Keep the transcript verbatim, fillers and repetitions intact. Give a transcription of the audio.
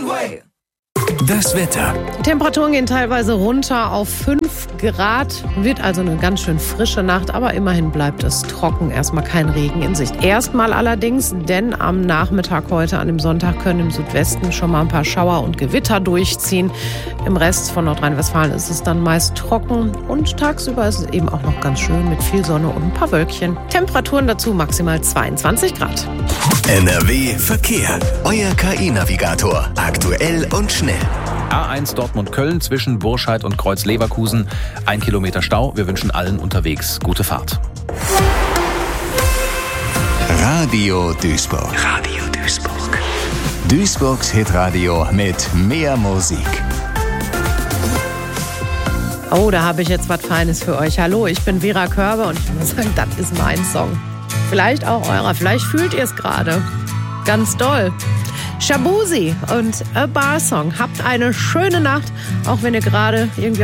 Das Wetter. Die Temperaturen gehen teilweise runter auf fünf Grad. Wird also eine ganz schön frische Nacht, aber immerhin bleibt es trocken. Erstmal kein Regen in Sicht. Erstmal allerdings, denn am Nachmittag heute an dem Sonntag können im Südwesten schon mal ein paar Schauer und Gewitter durchziehen. Im Rest von Nordrhein-Westfalen ist es dann meist trocken und tagsüber ist es eben auch noch ganz schön mit viel Sonne und ein paar Wölkchen. Temperaturen dazu maximal zweiundzwanzig Grad. N R W Verkehr. Euer K I-Navigator. Aktuell und schnell. A eins Dortmund-Köln zwischen Burscheid und Kreuz-Leverkusen. Ein Kilometer Stau. Wir wünschen allen unterwegs gute Fahrt. Radio Duisburg. Radio Duisburg. Duisburgs Hitradio mit mehr Musik. Oh, da habe ich jetzt was Feines für euch. Hallo, ich bin Vera Körber und ich muss sagen, das ist mein Song. Vielleicht auch eurer, vielleicht fühlt ihr es gerade. Ganz doll. Shaboozey und A Bar Song. Habt eine schöne Nacht, auch wenn ihr gerade irgendwie